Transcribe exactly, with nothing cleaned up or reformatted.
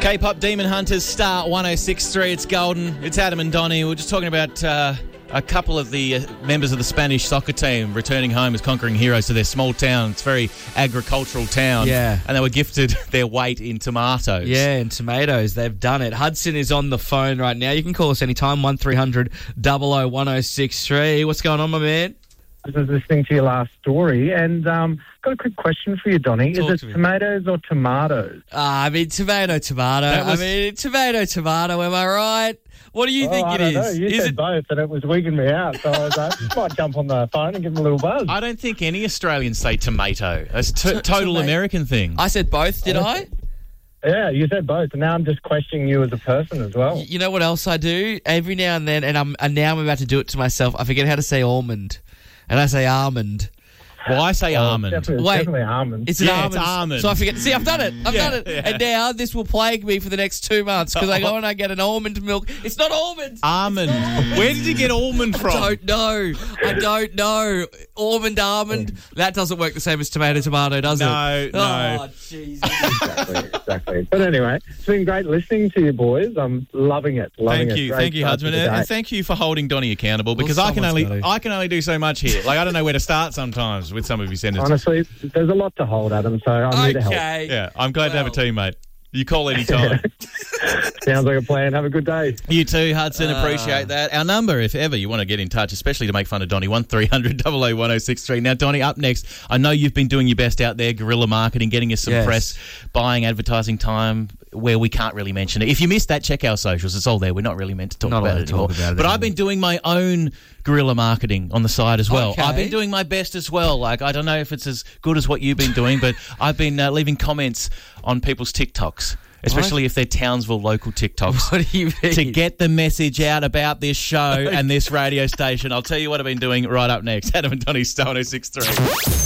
K-pop Demon Hunters, Star one oh six point three. It's Golden. It's Adam and Donnie. We're just talking about uh, a couple of the uh, members of the Spanish soccer team returning home as conquering heroes to their small town. It's a very agricultural town. Yeah. And they were gifted their weight in tomatoes. Yeah, and tomatoes. They've done it. Hudson is on the phone right now. You can call us anytime, one three hundred double oh one oh six three. What's going on, my man? I was listening to your last story, and um, got a quick question for you, Donnie. Talk Is to it me. tomatoes or tomatoes? Uh, I mean, tomato, tomato. That was- I mean, tomato, tomato. Am I right? What do you think oh, I it don't is? know. You is said it? both, and it was wigging me out. So I was like, I might jump on the phone and give him a little buzz. I don't think any Australians say tomato. That's a t- total tomato. American thing. I said both, did I? Yeah, you said both, and now I'm just questioning you as a person as well. You know what else I do? Every now and then, and I'm and now I'm about to do it to myself. I forget how to say almond, and I say almond. Well, I say Oh, almond. Definitely, it's Wait. definitely almond. It's an Yeah, almond. it's almond. So I forget. See, I've done it. I've Yeah, done it. yeah. And now this will plague me for the next two months because I go and I get an almond milk. It's not almond. Almond. Where did you get almond from? I don't know. I don't know. Almond, almond. That doesn't work the same as tomato, tomato, does No, it? no. Oh, jeez. exactly, exactly. But anyway, it's been great listening to you boys. I'm loving it. Loving Thank it. you, Great thank you, start to husband, the and day. and thank you for holding Donnie accountable because I can someone's only gotta. I can only do so much here. Like I don't know where to start sometimes with some of your sentences. Honestly, there's a lot to hold, Adam, so I'm here to help. Okay. Yeah, I'm glad to have a Well. teammate. You call any time. Sounds like a plan. Have a good day. You too, Hudson. Uh. Appreciate that. Our number, if ever you want to get in touch, especially to make fun of Donnie, one three hundred double oh one oh six three. Now, Donnie, up next, I know you've been doing your best out there, guerrilla marketing, getting us some Yes. press, buying advertising time where we can't really mention it. If you missed that, check our socials. It's all there. We're not really meant to talk Not about allowed it to talk anymore. about it but I've anymore. been doing my own guerrilla marketing on the side as well. Okay. I've been doing my best as well. Like, I don't know if it's as good as what you've been doing, but I've been uh, leaving comments on people's TikToks, especially if they're Townsville local TikToks. What do you mean? To get the message out about this show and this radio station. I'll tell you what I've been doing right up next. Adam and Donnie's Star one oh six point three.